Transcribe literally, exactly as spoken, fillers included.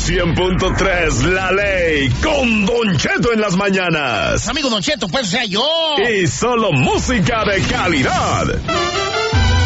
cien punto tres La Ley con Don Cheto en las mañanas. Amigo Don Cheto, pues, o sea, yo. Y solo música de calidad.